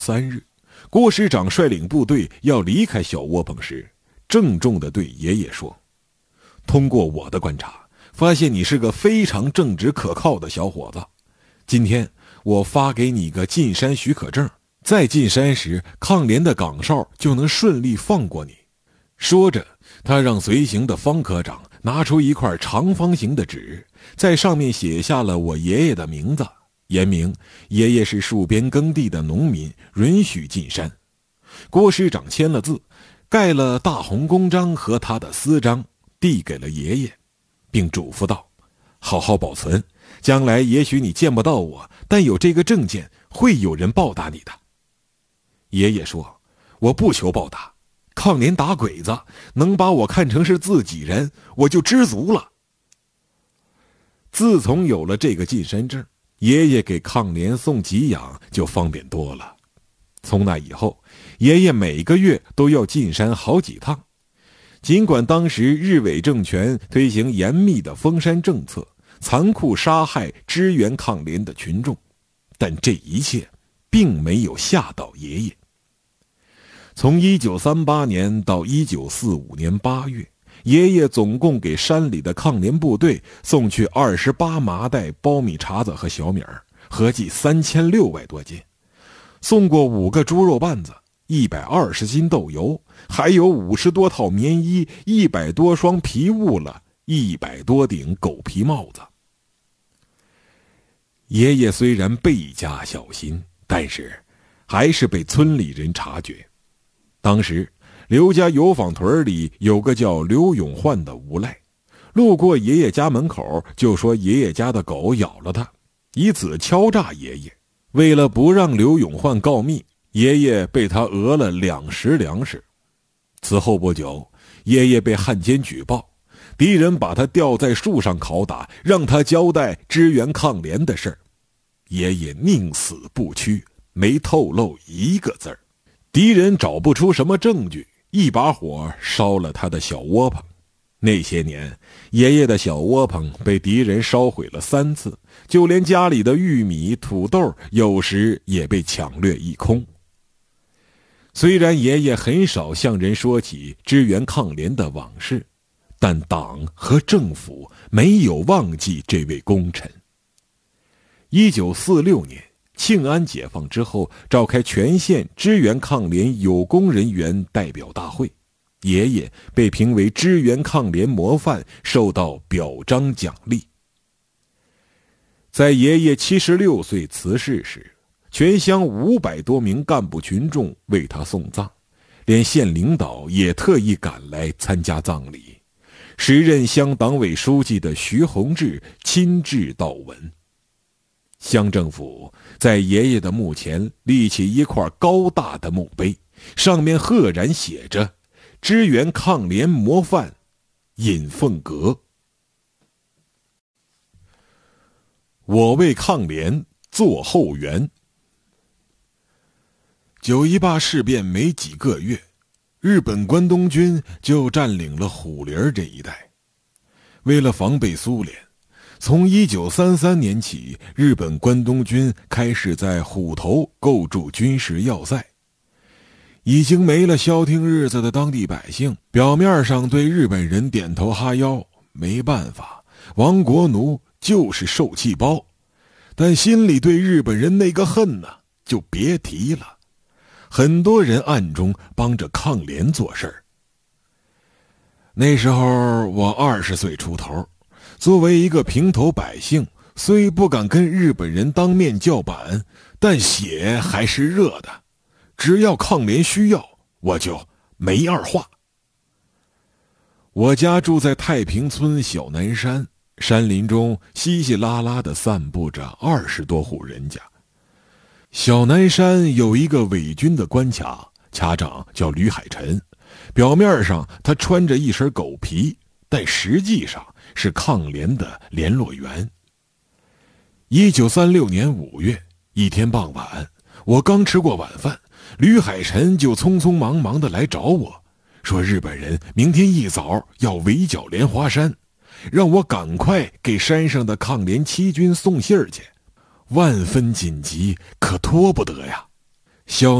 3日，郭师长率领部队要离开小窝棚时，郑重地对爷爷说：通过我的观察，发现你是个非常正直可靠的小伙子。今天我发给你个进山许可证，在进山时，抗联的岗哨就能顺利放过你。说着，他让随行的方科长拿出一块长方形的纸，在上面写下了我爷爷的名字，言明爷爷是戍边耕地的农民，允许进山。郭师长签了字，盖了大红公章和他的私章，递给了爷爷，并嘱咐道：好好保存，将来也许你见不到我，但有这个证件，会有人报答你的。爷爷说：我不求报答，抗联打鬼子能把我看成是自己人，我就知足了。自从有了这个进山证，爷爷给抗联送给养就方便多了。从那以后，爷爷每个月都要进山好几趟。尽管当时日伪政权推行严密的封山政策，残酷杀害支援抗联的群众，但这一切并没有吓到爷爷。从1938年到1945年8月，爷爷总共给山里的抗联部队送去28麻袋苞米碴子和小米儿，合计3600多斤，送过5个猪肉棒子，120斤豆油，还有50多套棉衣，100多双皮物了，100多顶狗皮帽子。爷爷虽然倍加小心，但是还是被村里人察觉。当时刘家油坊屯里有个叫刘永焕的无赖，路过爷爷家门口就说爷爷家的狗咬了他，以此敲诈爷爷。为了不让刘永焕告密，爷爷被他讹了2石粮食。此后不久，爷爷被汉奸举报，敌人把他吊在树上拷打，让他交代支援抗联的事儿。爷爷宁死不屈，没透露一个字儿。敌人找不出什么证据，一把火烧了他的小窝棚。那些年，爷爷的小窝棚被敌人烧毁了3次，就连家里的玉米、土豆有时也被抢掠一空。虽然爷爷很少向人说起支援抗联的往事，但党和政府没有忘记这位功臣。1946年，庆安解放之后，召开全县支援抗联有功人员代表大会，爷爷被评为支援抗联模范，受到表彰奖励。在爷爷76岁辞世时，全乡500多名干部群众为他送葬，连县领导也特意赶来参加葬礼。时任乡党委书记的徐洪志亲至悼文。乡政府在爷爷的墓前立起一块高大的墓碑，上面赫然写着“支援抗联模范尹凤阁”。我为抗联做后援。9·18事变没几个月，日本关东军就占领了虎林这一带。为了防备苏联，从1933年起，日本关东军开始在虎头构筑军事要塞。已经没了消停日子的当地百姓，表面上对日本人点头哈腰，没办法，亡国奴就是受气包，但心里对日本人那个恨呢，就别提了。很多人暗中帮着抗联做事儿。那时候我20岁出头，作为一个平头百姓，虽不敢跟日本人当面叫板，但血还是热的。只要抗联需要，我就没二话。我家住在太平村小南山，山林中稀稀拉拉地散布着20多户人家。小南山有一个伪军的关卡，卡长叫吕海臣，表面上他穿着一身狗皮，但实际上是抗联的联络员。1936年5月，一天傍晚，我刚吃过晚饭，吕海臣就匆匆忙忙地来找我，说日本人明天一早要围剿莲花山，让我赶快给山上的抗联七军送信儿去。万分紧急，可拖不得呀。 肖